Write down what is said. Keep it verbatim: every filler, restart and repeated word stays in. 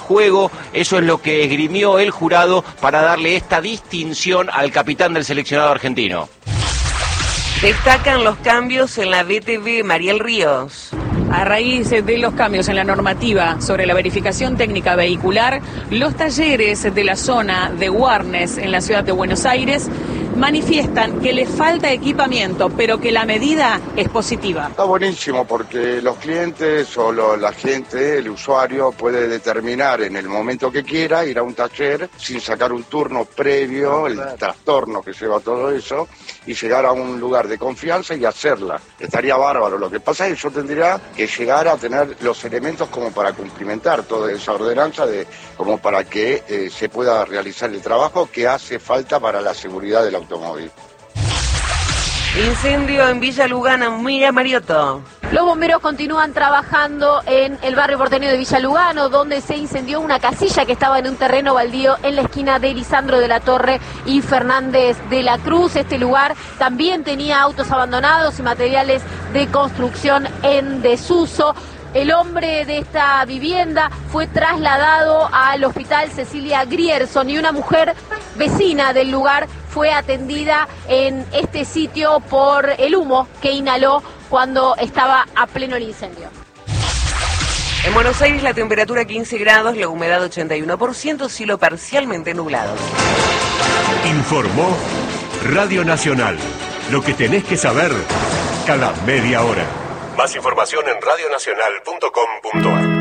juego. Eso es lo que esgrimió el jurado para darle esta distinción al capitán del seleccionado argentino. Destacan los cambios en la B T V. Mariel Ríos. A raíz de los cambios en la normativa sobre la verificación técnica vehicular, los talleres de la zona de Warnes en la ciudad de Buenos Aires manifiestan que le falta equipamiento, pero que la medida es positiva. Está buenísimo porque los clientes o lo, la gente, el usuario, puede determinar en el momento que quiera ir a un taller sin sacar un turno previo, el trastorno que lleva todo eso, y llegar a un lugar de confianza y hacerla. Estaría bárbaro. Lo que pasa es que yo tendría que llegar a tener los elementos como para cumplimentar toda esa ordenanza, de, como para que eh, se pueda realizar el trabajo que hace falta para la seguridad del automóvil. Incendio en Villa Lugano. Mira, Mariotto. Los bomberos continúan trabajando en el barrio porteño de Villa Lugano, donde se incendió una casilla que estaba en un terreno baldío en la esquina de Lisandro de la Torre y Fernández de la Cruz. Este lugar también tenía autos abandonados y materiales de construcción en desuso. El hombre de esta vivienda fue trasladado al hospital Cecilia Grierson y una mujer vecina del lugar fue atendida en este sitio por el humo que inhaló cuando estaba a pleno el incendio. En Buenos Aires la temperatura quince grados, la humedad ochenta y uno por ciento, cielo parcialmente nublado. Informó Radio Nacional. Lo que tenés que saber cada media hora. Más información en radio nacional punto com punto ar.